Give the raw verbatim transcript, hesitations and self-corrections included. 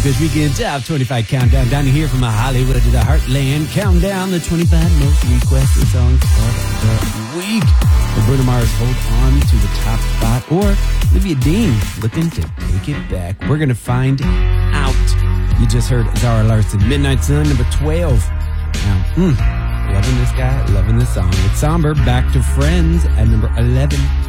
Best Weekend Top twenty-five Countdown. Down here from Hollywood to the Heartland. Countdown the twenty-five most requested songs of the week. And Bruno Mars, Hold On to the top spot. Or Olivia Dean looking to take it back. We're going to find out. You just heard Zara Larsson, Midnight Sun, number twelve. Now, hmm, loving this guy, loving this song. It's Somber, Back to Friends at number eleven.